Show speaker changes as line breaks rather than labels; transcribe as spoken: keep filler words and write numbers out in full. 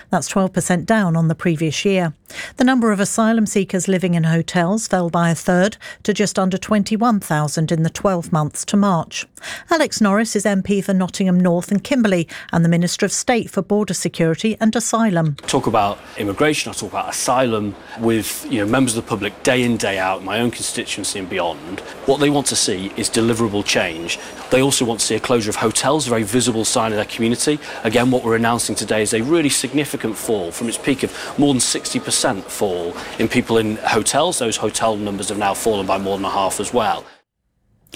That's twelve percent down on the previous year. The number of asylum seekers living in hotels fell by a third to just under twenty-one thousand in the twelve months to March. Alex Norris is M P for Nottingham North and Kimberley and the Minister of State for Border Security and Asylum.
Talk about immigration, I talk about asylum with you know members of the public day in, day out, my own constituency and beyond. What they want to see is deliverable change. They also want to see a closure of hotels, a very visible sign of their community. Again, what we're announcing today is a really significant fall from its peak of more than sixty percent fall in people in hotels. Those hotel numbers have now fallen by more than a half as well.